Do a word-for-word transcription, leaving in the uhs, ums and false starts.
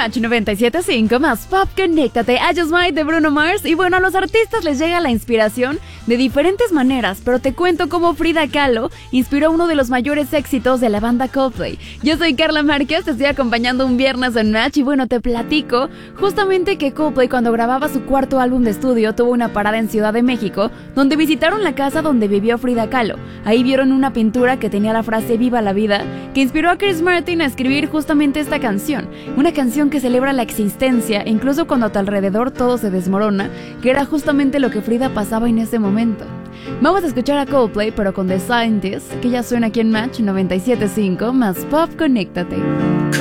Match noventa y siete punto cinco más Pop, conéctate. I Just Might de Bruno Mars. Y bueno, a los artistas les llega la inspiración de diferentes maneras, pero te cuento cómo Frida Kahlo inspiró uno de los mayores éxitos de la banda Coldplay. Yo soy Carla Márquez, te estoy acompañando un viernes en Match y bueno, te platico justamente que Coldplay, cuando grababa su cuarto álbum de estudio, tuvo una parada en Ciudad de México, donde visitaron la casa donde vivió Frida Kahlo. Ahí vieron una pintura que tenía la frase "Viva la vida", que inspiró a Chris Martin a escribir justamente esta canción, una canción que celebra la existencia incluso cuando a tu alrededor todo se desmorona, que era justamente lo que Frida pasaba en ese momento. Vamos a escuchar a Coldplay, pero con The Scientist, que ya suena aquí en Match noventa y siete punto cinco más Pop, conéctate.